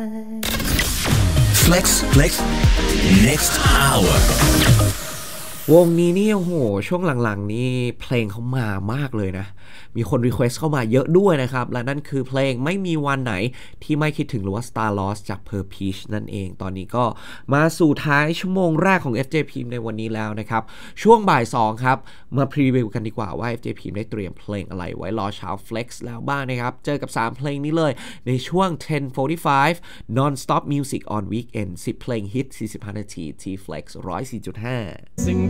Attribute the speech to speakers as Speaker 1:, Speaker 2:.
Speaker 1: Flex next hour
Speaker 2: วงนี้นี่โอ้โหช่วงหลังๆนี่เพลงเขามามากเลยนะมีคนรีเควสเข้ามาเยอะด้วยนะครับและนั่นคือเพลงไม่มีวันไหนที่ไม่คิดถึงหรือว่า Star Lost จาก Per Peach นั่นเองตอนนี้ก็มาสู่ท้ายชั่วโมงแรกของ FJ Pim ในวันนี้แล้วนะครับช่วงบ่าย2ครับมาพรีวิวกันดีกว่าว่า FJ Pim ได้เตรียมเพลงอะไรไว้รอชาว Flex แล้วบ้างนะครับเจอกับ3เพลงนี้เลยในช่วง 10:45 Non-stop music on weekend 10เพลงฮิต45นาทีที่ Flex 104.5